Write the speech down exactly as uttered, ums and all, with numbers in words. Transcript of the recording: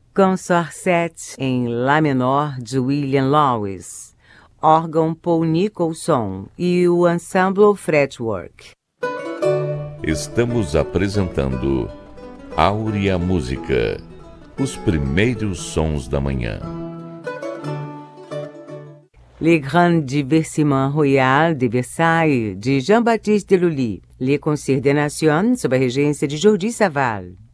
Consorcete em Lá menor de William Lewis, órgão Paul Nicholson e o Ensemble Fretwork. Estamos apresentando Áurea Música, os primeiros sons da manhã. Les Grands Divertissements Royaux de Versailles, de Jean-Baptiste Lully. Les Concerts des Nations, sob a regência de Jordi Savall.